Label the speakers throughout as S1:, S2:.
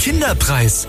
S1: Kinderpreis.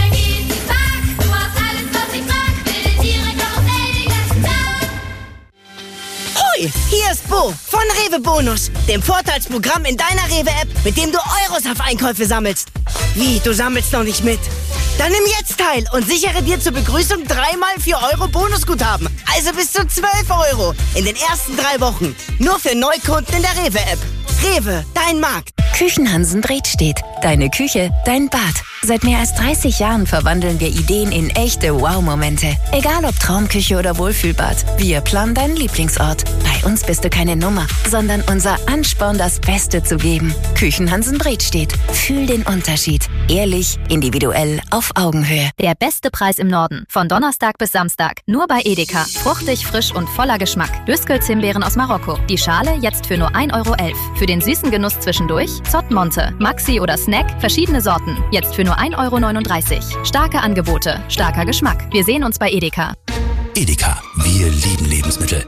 S2: Hoi, hier ist Bo von Rewe Bonus, dem Vorteilsprogramm in deiner Rewe-App, mit dem du Euros auf Einkäufe sammelst. Wie, du sammelst noch nicht mit? Dann nimm jetzt teil und sichere dir zur Begrüßung 3x 4 Euro Bonusguthaben. Also bis zu 12 Euro in den ersten 3 Wochen. Nur für Neukunden in der Rewe-App. Rewe, dein Markt.
S3: Küchenhansen Bredstedt. Deine Küche, dein Bad. Seit mehr als 30 Jahren verwandeln wir Ideen in echte Wow-Momente. Egal ob Traumküche oder Wohlfühlbad, wir planen deinen Lieblingsort. Bei uns bist du keine Nummer, sondern unser Ansporn, das Beste zu geben. Küchenhansen Bredstedt. Fühl den Unterschied. Ehrlich, individuell, auf Augenhöhe.
S4: Der beste Preis im Norden. Von Donnerstag bis Samstag. Nur bei Edeka. Fruchtig, frisch und voller Geschmack. Döskel-Himbeeren aus Marokko. Die Schale jetzt für nur 1,11 Euro. Für den süßen Genuss zwischendurch Zottmonte, Maxi oder Snack, verschiedene Sorten. Jetzt für nur 1,39 Euro. Starke Angebote, starker Geschmack. Wir sehen uns bei Edeka.
S1: Edeka, wir lieben Lebensmittel.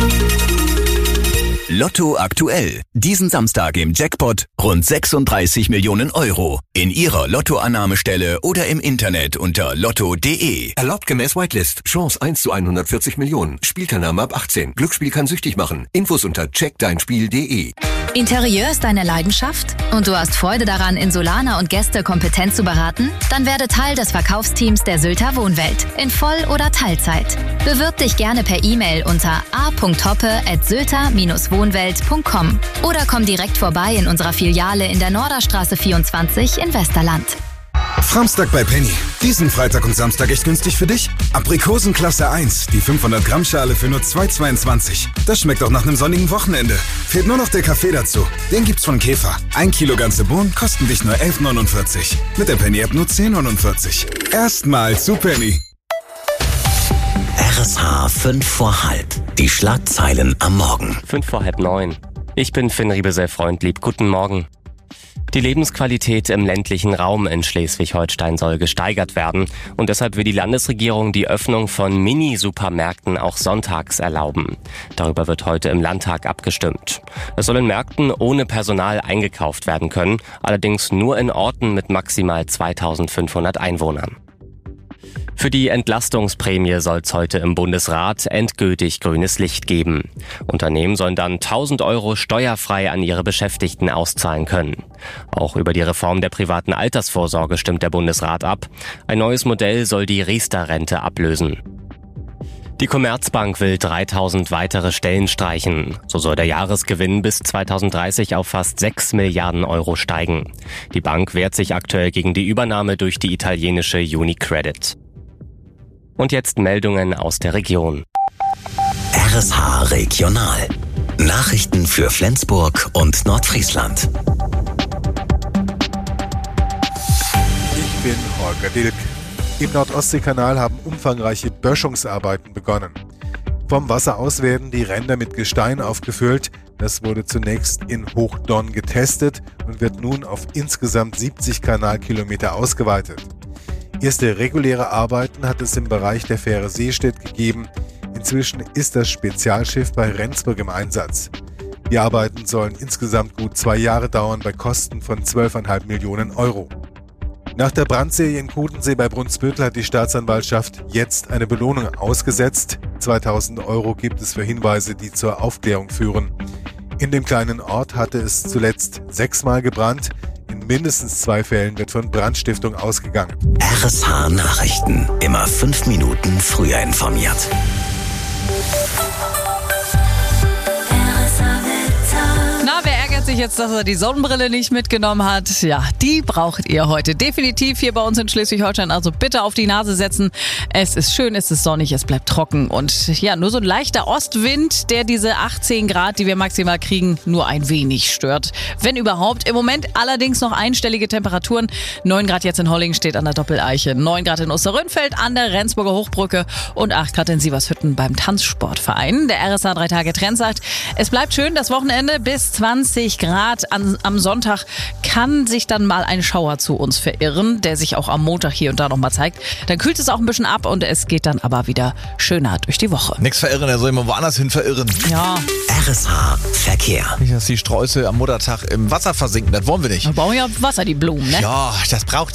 S5: Lotto aktuell. Diesen Samstag im Jackpot rund 36 Millionen Euro. In Ihrer Lottoannahmestelle oder im Internet unter lotto.de.
S6: Erlaubt gemäß Whitelist. Chance 1 zu 140 Millionen. Spielteilnahme ab 18. Glücksspiel kann süchtig machen. Infos unter checkdeinspiel.de.
S4: Interieur ist deine Leidenschaft? Und du hast Freude daran, Insulaner und Gäste kompetent zu beraten? Dann werde Teil des Verkaufsteams der Sylter Wohnwelt. In Voll- oder Teilzeit. Bewirb dich gerne per E-Mail unter a.hoppe@sylter-wohnwelt.com oder komm direkt vorbei in unserer Filiale in der Norderstraße 24 in Westerland.
S7: Framstag bei Penny. Diesen Freitag und Samstag echt günstig für dich? Aprikosen Klasse 1, die 500 Gramm Schale für nur 2,22. Das schmeckt auch nach einem sonnigen Wochenende. Fehlt nur noch der Kaffee dazu. Den gibt's von Käfer. 1 Kilo ganze Bohnen kosten dich nur 11,49. Mit der Penny-App nur 10,49. Erstmal zu Penny.
S1: RSH 5 vor halb. Die Schlagzeilen am Morgen.
S8: 5 vor halb 9. Ich bin Finn Riebesell-Freundlieb. Guten Morgen. Die Lebensqualität im ländlichen Raum in Schleswig-Holstein soll gesteigert werden und deshalb will die Landesregierung die Öffnung von Mini-Supermärkten auch sonntags erlauben. Darüber wird heute im Landtag abgestimmt. Es soll in Märkten ohne Personal eingekauft werden können, allerdings nur in Orten mit maximal 2500 Einwohnern. Für die Entlastungsprämie soll es heute im Bundesrat endgültig grünes Licht geben. Unternehmen sollen dann 1.000 Euro steuerfrei an ihre Beschäftigten auszahlen können. Auch über die Reform der privaten Altersvorsorge stimmt der Bundesrat ab. Ein neues Modell soll die Riester-Rente ablösen. Die Commerzbank will 3.000 weitere Stellen streichen. So soll der Jahresgewinn bis 2030 auf fast 6 Milliarden Euro steigen. Die Bank wehrt sich aktuell gegen die Übernahme durch die italienische UniCredit. Und jetzt Meldungen aus der Region.
S1: RSH Regional. Nachrichten für Flensburg und Nordfriesland.
S9: Ich bin Holger Dilk. Im Nordostseekanal haben umfangreiche Böschungsarbeiten begonnen. Vom Wasser aus werden die Ränder mit Gestein aufgefüllt. Das wurde zunächst in Hochdonn getestet und wird nun auf insgesamt 70 Kanalkilometer ausgeweitet. Erste reguläre Arbeiten hat es im Bereich der Fähre Seestedt gegeben. Inzwischen ist das Spezialschiff bei Rendsburg im Einsatz. Die Arbeiten sollen insgesamt gut 2 Jahre dauern bei Kosten von 12,5 Millionen Euro. Nach der Brandserie in Kudensee bei Brunsbüttel hat die Staatsanwaltschaft jetzt eine Belohnung ausgesetzt. 2.000 Euro gibt es für Hinweise, die zur Aufklärung führen. In dem kleinen Ort hatte es zuletzt 6-mal gebrannt. In mindestens 2 Fällen wird von Brandstiftung ausgegangen.
S1: RSH Nachrichten. Immer 5 Minuten früher informiert.
S10: Na, wer ärgert sich jetzt, dass er die Sonnenbrille nicht mitgenommen hat? Ja, die braucht ihr heute definitiv hier bei uns in Schleswig-Holstein. Also bitte auf die Nase setzen. Es ist schön, es ist sonnig, es bleibt trocken. Und ja, nur so ein leichter Ostwind, der diese 18 Grad, die wir maximal kriegen, nur ein wenig stört. Wenn überhaupt. Im Moment allerdings noch einstellige Temperaturen. 9 Grad jetzt in Hollingen steht an der Doppeleiche. 9 Grad in Osterrönfeld an der Rendsburger Hochbrücke und 8 Grad in Sievershütten beim Tanzsportverein. Der RSH 3 Tage Trend sagt, es bleibt schön, das Wochenende bis 20 Grad. Am Sonntag kann sich dann mal ein Schauer zu uns verirren, der sich auch am Montag hier und da nochmal zeigt. Dann kühlt es auch ein bisschen ab und es geht dann aber wieder schöner durch die Woche.
S11: Nix verirren, er soll immer woanders hin verirren.
S10: Ja.
S1: RSH Verkehr.
S11: Nicht, dass die Streusel am Muttertag im Wasser versinken, das wollen wir nicht.
S10: Wir brauchen ja Wasser, die Blumen, ne?
S11: Ja, das braucht